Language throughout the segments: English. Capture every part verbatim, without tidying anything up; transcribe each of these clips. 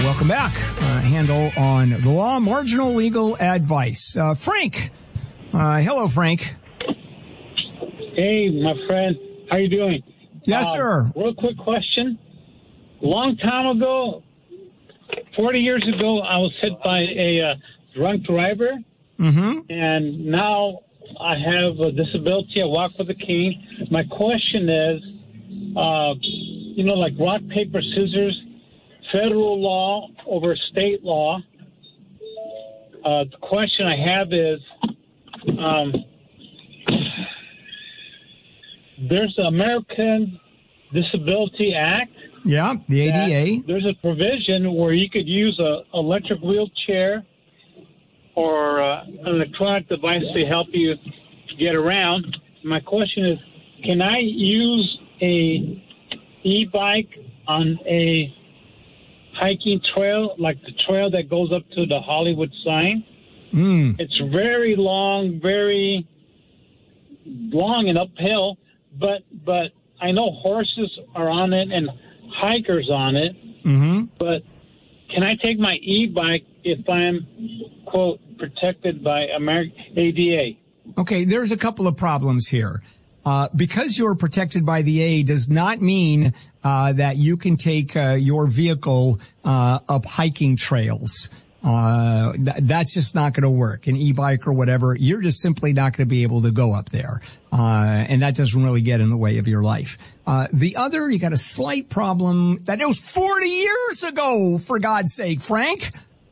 welcome back. Uh, handle on the law, marginal legal advice. Uh, Frank. Uh, hello, Frank. Hey, my friend. How you doing? Yes, uh, sir. Real quick question. Long time ago, forty years ago, I was hit by a uh, drunk driver. Mm-hmm. And now I have a disability. I walk with a cane. My question is, uh, you know, like rock, paper, scissors, federal law over state law. Uh, the question I have is, um, there's the American Disability Act. Yeah, the A D A. There's a provision where you could use a electric wheelchair or uh, an electronic device to help you get around. My question is, can I use a e-bike on a hiking trail, like the trail that goes up to the Hollywood sign? Mm. It's very long, very long and uphill, but but I know horses are on it and hikers on it. Mm-hmm. But can I take my e-bike if I'm, quote, protected by American A D A? Okay, there's a couple of problems here. Uh, because you're protected by the A does not mean uh, that you can take uh, your vehicle uh, up hiking trails. Uh, th- that's just not going to work. An e-bike or whatever, you're just simply not going to be able to go up there. Uh, and that doesn't really get in the way of your life. Uh, the other, you got a slight problem that it was forty years ago, for God's sake, Frank.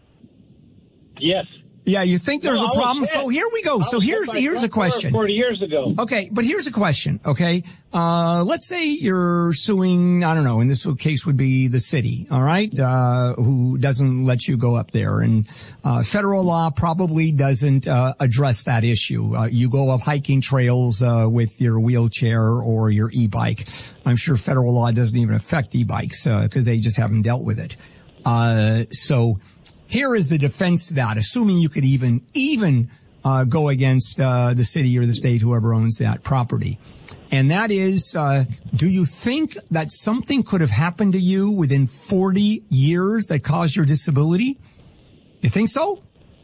Yes. Yeah, you think there's No, a problem? So here we go. So here's here's a question. Forty years ago. Okay, but here's a question. Okay, uh, let's say you're suing. I don't know. In this case, would be the city. All right, uh, who doesn't let you go up there, and uh, federal law probably doesn't uh, address that issue. Uh, you go up hiking trails uh, with your wheelchair or your e-bike. I'm sure federal law doesn't even affect e-bikes because uh, they just haven't dealt with it. Uh, so. Here is the defense to that, assuming you could even, even, uh, go against, uh, the city or the state, whoever owns that property. And that is, uh, do you think that something could have happened to you within forty years that caused your disability? You think so?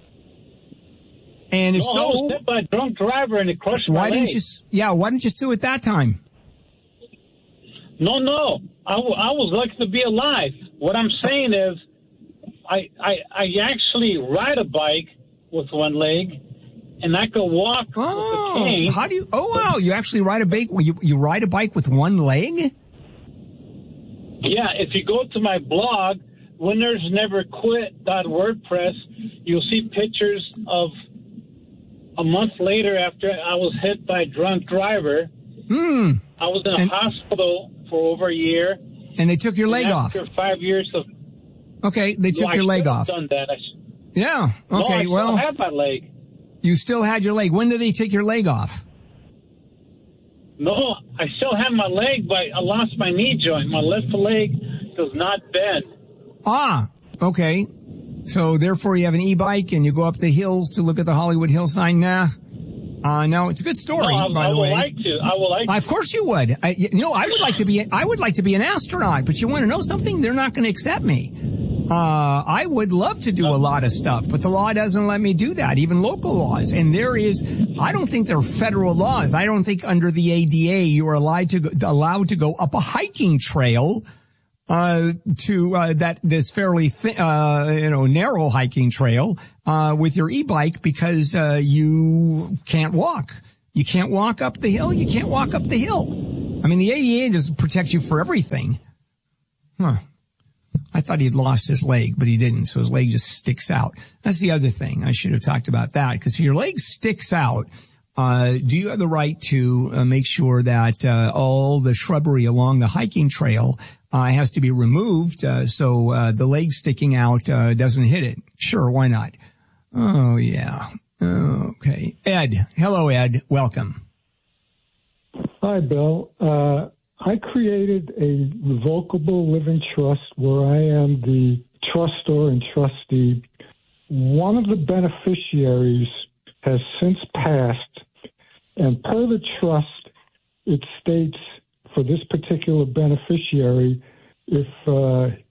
And if no, so, I was hit by a drunk driver and it crushed why my didn't leg. you, yeah, why didn't you sue at that time? No, no. I, w- I was lucky to be alive. What I'm saying is, I, I I actually ride a bike with one leg, and I could walk Oh, with a cane. how do you? Oh, wow! You actually ride a bike. You you ride a bike with one leg? Yeah, if you go to my blog, winners never quit dot wordpress, you'll see pictures of a month later after I was hit by a drunk driver. Hmm. I was in a and, hospital for over a year. And they took your leg off. After five years of Okay, they took no, your I leg have off. Done that. I sh- Yeah. Okay. no, I well, still have my leg. You still had your leg. When did they take your leg off? No, I still have my leg, but I lost my knee joint. My left leg does not bend. Ah. Okay. So therefore, you have an e-bike and you go up the hills to look at the Hollywood Hill sign. Nah. Uh, no, it's a good story, no, I, by I the would way. like to. I would like to. Of course you would. I, you know, I would like to be. I would like to be an astronaut. But you want to know something? They're not going to accept me. Uh, I would love to do a lot of stuff, but the law doesn't let me do that, even local laws. And there is, I don't think there are federal laws. I don't think under the A D A you are allowed to go, allowed to go up a hiking trail, uh, to, uh, that, this fairly, th- uh, you know, narrow hiking trail, uh, with your e-bike because, uh, you can't walk. You can't walk up the hill. You can't walk up the hill. I mean, the A D A doesn't protect you for everything. Huh. I thought he'd lost his leg, but he didn't, so his leg just sticks out. That's the other thing. I should have talked about that, because if your leg sticks out, uh, do you have the right to uh, make sure that uh, all the shrubbery along the hiking trail uh, has to be removed uh, so uh, the leg sticking out uh, doesn't hit it? Sure, why not? Oh, yeah. Okay. Ed. Hello, Ed. Welcome. Hi, Bill. Uh I created a revocable living trust where I am the trustor and trustee. One of the beneficiaries has since passed, and per the trust, it states for this particular beneficiary, if uh,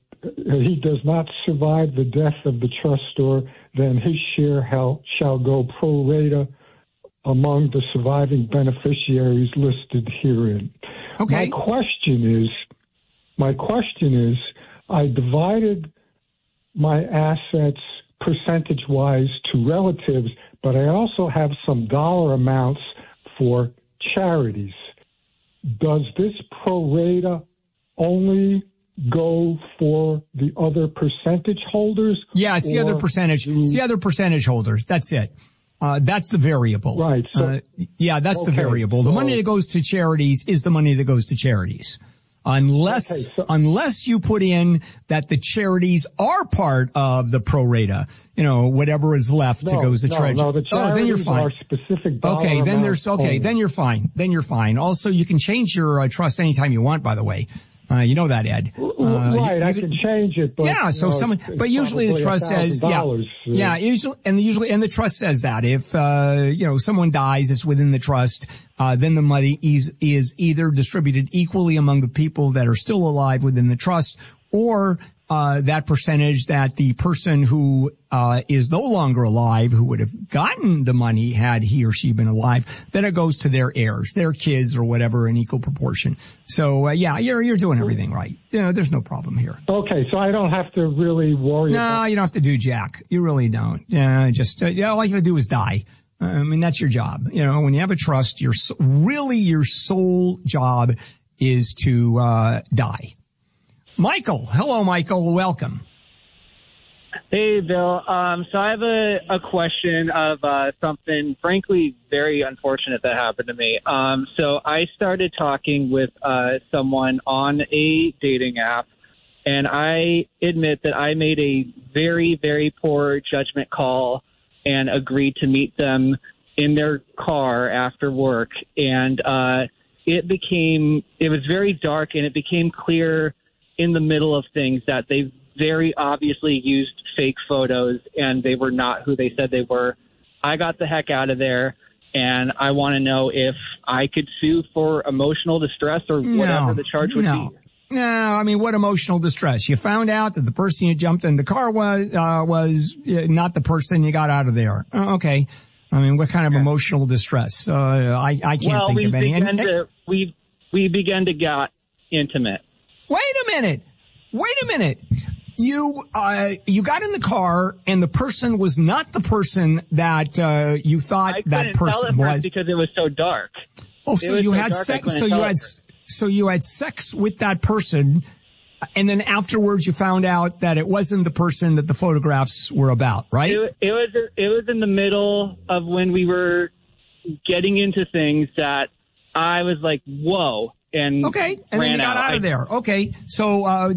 he does not survive the death of the trustor, then his share hel- shall go pro rata among the surviving beneficiaries listed herein. Okay. My question is, my question is, I divided my assets percentage-wise to relatives, but I also have some dollar amounts for charities. Does this pro rata only go for the other percentage holders? Yeah, it's the other percentage. It's the other percentage holders. That's it. Uh, that's the variable. Right. So, uh, yeah, that's okay, the variable. The so, money that goes to charities is the money that goes to charities. Unless, okay, so, unless you put in that the charities are part of the pro rata, you know, whatever is left no, to goes to no, treasury. No, the charities oh, then you're fine. Are specific dollar okay, then there's, okay, only. then you're fine. Then you're fine. Also, you can change your uh, trust anytime you want, by the way. Uh, you know that, Ed. Uh, right, you, I you, can change it, but yeah. So you know, someone, it's, but it's usually the trust says, yeah, uh, yeah. Usually, and usually, and the trust says that if uh, you know someone dies, it's within the trust. Uh, then the money is is either distributed equally among the people that are still alive within the trust, or uh, that percentage that the person who uh, is no longer alive, who would have gotten the money had he or she been alive, then it goes to their heirs, their kids or whatever in equal proportion. So, uh, yeah, you're, you're doing everything right. You know, there's no problem here. Okay. So I don't have to really worry no, about. No, you don't have to do jack. You really don't. Yeah, just, uh, yeah, all you have to do is die. Uh, I mean, that's your job. You know, when you have a trust, your, really your sole job is to, uh, die. Michael. Hello, Michael. Welcome. Hey, Bill. Um, so I have a, a question of uh, something, frankly, very unfortunate that happened to me. Um, so I started talking with uh, someone on a dating app, and I admit that I made a very, very poor judgment call and agreed to meet them in their car after work. And uh, it became, it was very dark, and it became clear in the middle of things that they very obviously used fake photos and they were not who they said they were. I got the heck out of there, and I want to know if I could sue for emotional distress or whatever no, the charge would no. be. No, I mean, what emotional distress? You found out that the person you jumped in the car was, uh, was not the person you got out of there. Oh, okay. I mean, what kind of yeah. emotional distress? Uh, I, I can't well, think we of any. Began and, to, we, we began to get intimate. Wait a minute. Wait a minute. You, uh, you got in the car and the person was not the person that, uh, you thought I that person tell was. Because it was so dark. Oh, so you so had sex, so you had, so you had sex with that person. And then afterwards you found out that it wasn't the person that the photographs were about, right? It, it was, it was in the middle of when we were getting into things that I was like, whoa. And okay, and then you got out, out of there. Okay, so uh,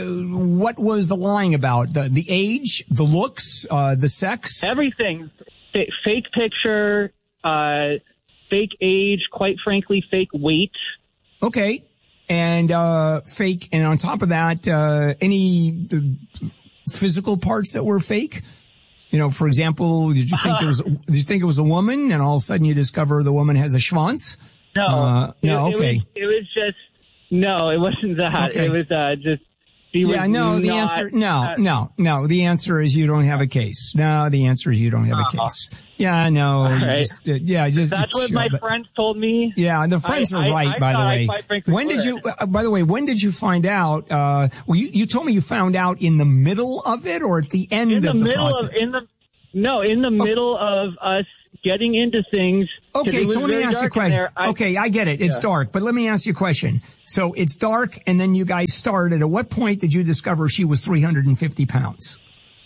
what was the lying about? The, the age, the looks, uh, the sex? Everything. F- fake picture, uh, fake age, quite frankly, fake weight. Okay, and uh, fake, and on top of that, uh, any uh, physical parts that were fake? You know, for example, did you think it was? Did you think it was a woman, and all of a sudden you discover the woman has a schwanz? No, uh, no, it, okay. It was, it was just, no, it wasn't that. Okay. It was, uh, just, yeah, no, the not, answer, no, uh, no, no, the answer is you don't have a case. No, the answer is you don't have uh-huh. a case. Yeah, no, you right. just, uh, yeah, just. That's just, what my but, friends told me. Yeah, the friends I, are right, I, I by the way. When did you, uh, by the way, when did you find out, uh, well, you, you told me you found out in the middle of it or at the end in the of the middle process? Of, in the, no, in the oh. middle of us getting into things. Okay, so let me ask you a question. I, okay, I get it. It's yeah. dark, but let me ask you a question. So it's dark, and then you guys started. At what point did you discover she was three hundred fifty pounds?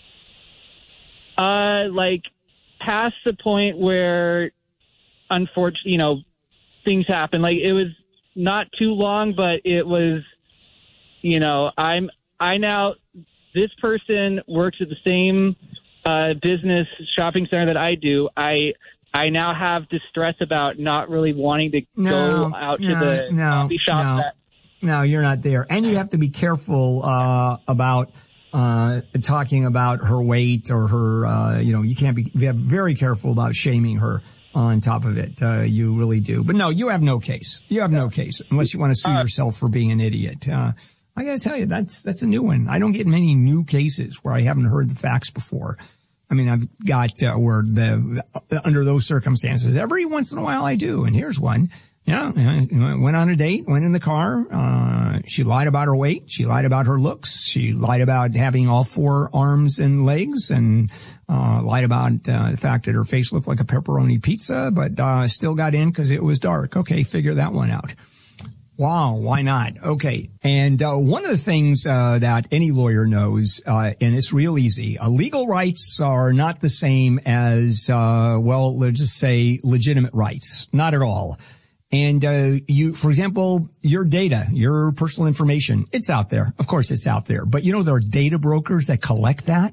Uh, like past the point where, unfortunately, you know, things happen. Like it was not too long, but it was, you know, I'm, I now, this person works at the same Uh, business shopping center that I do. I I now have distress about not really wanting to no, go out no, to the no, coffee shop. No, that- no, you're not there. And you have to be careful uh, about uh, talking about her weight or her, uh, you know, you can't be, you have very careful about shaming her on top of it. Uh, you really do. But no, you have no case. You have no case unless you want to sue uh, yourself for being an idiot. Uh, I got to tell you, that's that's a new one. I don't get many new cases where I haven't heard the facts before. I mean, I've got uh, where the under those circumstances, every once in a while I do. And here's one. Yeah, went on a date, went in the car. Uh, she lied about her weight. She lied about her looks. She lied about having all four arms and legs, and uh, lied about uh, the fact that her face looked like a pepperoni pizza, but uh, still got in because it was dark. Okay, figure that one out. Wow, why not? Okay. And uh, one of the things uh, that any lawyer knows, uh, and it's real easy, uh, legal rights are not the same as, uh, well, let's just say legitimate rights. Not at all. And uh you, for example, your data, your personal information, it's out there. Of course it's out there. But you know, there are data brokers that collect that.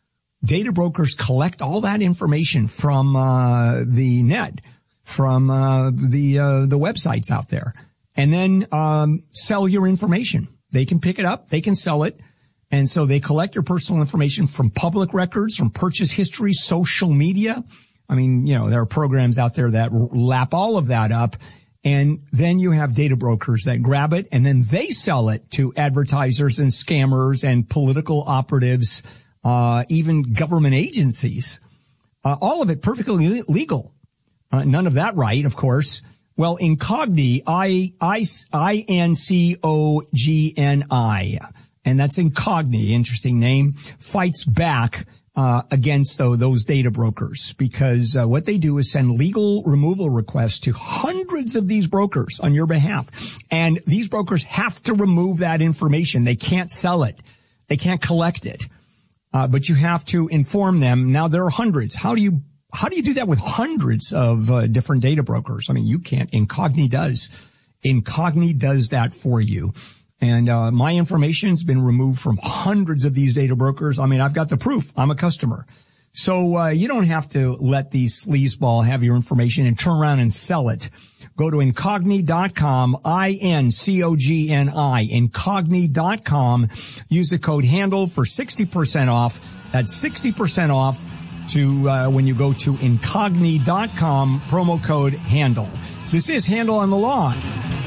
Data brokers collect all that information from uh the net, from uh the uh the websites out there, and then um sell your information. They can pick it up, they can sell it. And so they collect your personal information from public records, from purchase history, social media. I mean, you know, there are programs out there that lap all of that up. And then you have data brokers that grab it, and then they sell it to advertisers and scammers and political operatives, uh, even government agencies. Uh, all of it perfectly legal. Uh, none of that right, of course. Well, Incogni, I, I, I N C O G N I, and that's Incogni, interesting name, fights back Uh, against though those data brokers, because uh, what they do is send legal removal requests to hundreds of these brokers on your behalf, and these brokers have to remove that information. They can't sell it, they can't collect it, uh, but you have to inform them. Now there are hundreds. How do you how do you do that with hundreds of uh, different data brokers? I mean, you can't. Incogni does. Incogni does that for you. And, uh, my information's been removed from hundreds of these data brokers. I mean, I've got the proof. I'm a customer. So, uh, you don't have to let these sleazeball have your information and turn around and sell it. Go to Incogni dot com, I N C O G N I, Incogni dot com. Use the code HANDLE for sixty percent off. That's sixty percent off to, uh, when you go to Incogni dot com, promo code HANDLE. This is Handle on the Lawn.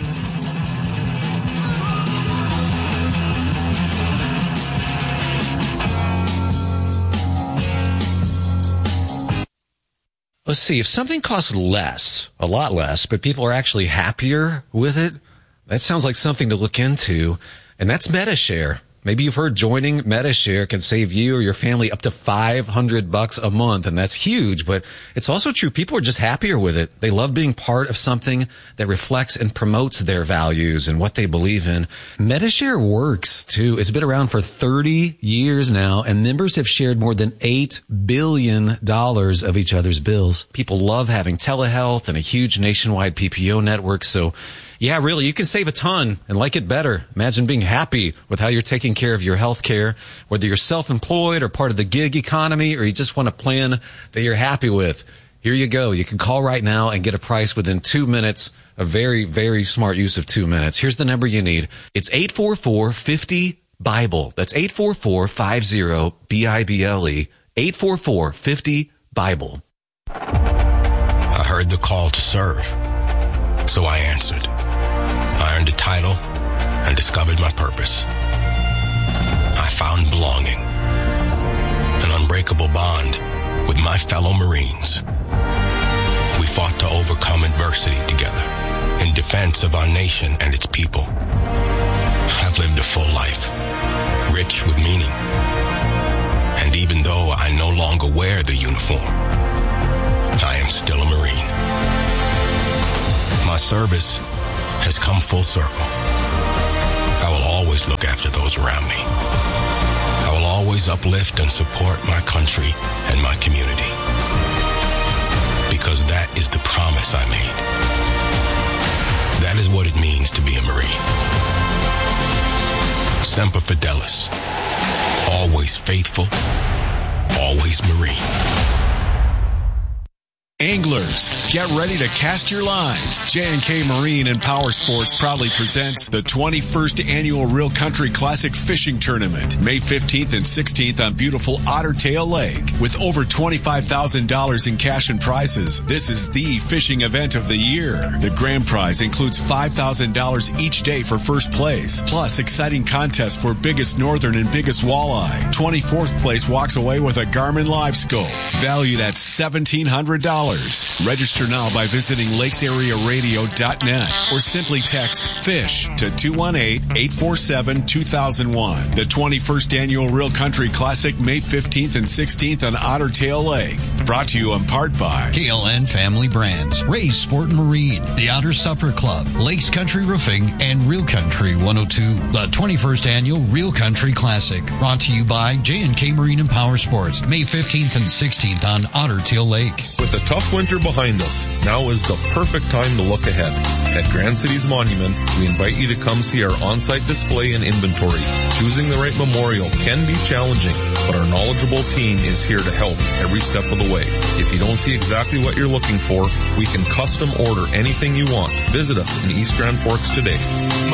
Let's see, if something costs less, a lot less, but people are actually happier with it, that sounds like something to look into, and that's Metashare. Maybe you've heard joining Metashare can save you or your family up to five hundred bucks a month, and that's huge, but it's also true. People are just happier with it. They love being part of something that reflects and promotes their values and what they believe in. Metashare works, too. It's been around for thirty years now, and members have shared more than eight billion dollars of each other's bills. People love having telehealth and a huge nationwide P P O network, so yeah, really, you can save a ton and like it better. Imagine being happy with how you're taking care of your health care, whether you're self-employed or part of the gig economy, or you just want a plan that you're happy with. Here you go. You can call right now and get a price within two minutes. A very, very smart use of two minutes. Here's the number you need. It's eight four four, five zero, BIBLE. That's eight four four, five zero, B I B L E. eight four four, five zero, BIBLE. I heard the call to serve, so I answered. I earned a title and discovered my purpose. I found belonging, an unbreakable bond with my fellow Marines. We fought to overcome adversity together in defense of our nation and its people. I've lived a full life, rich with meaning. And even though I no longer wear the uniform, I am still a Marine. My service has come full circle. I will always look after those around me. I will always uplift and support my country and my community. Because that is the promise I made. That is what it means to be a Marine. Semper Fidelis. Always faithful. Always Marine. Anglers, get ready to cast your lines. J and K Marine and Power Sports proudly presents the twenty-first Annual Real Country Classic Fishing Tournament, May fifteenth and sixteenth on beautiful Otter Tail Lake. With over twenty-five thousand dollars in cash and prizes, this is the fishing event of the year. The grand prize includes five thousand dollars each day for first place, plus exciting contests for biggest northern and biggest walleye. twenty-fourth place walks away with a Garmin Live Scope, valued at seventeen hundred dollars. Register now by visiting lakes area radio dot net or simply text FISH to two one eight, eight four seven, two thousand one. The twenty-first Annual Real Country Classic, May fifteenth and sixteenth on Otter Tail Lake. Brought to you in part by K L N Family Brands, Ray's Sport and Marine, the Otter Supper Club, Lakes Country Roofing, and Real Country one oh two. The twenty-first Annual Real Country Classic, brought to you by J and K Marine and Power Sports, May fifteenth and sixteenth on Otter Tail Lake. With a tough winter behind us, now is the perfect time to look ahead. At Grand Cities Monument, we invite you to come see our on-site display and inventory. Choosing the right memorial can be challenging, but our knowledgeable team is here to help every step of the way. If you don't see exactly what you're looking for, we can custom order anything you want. Visit us in East Grand Forks today.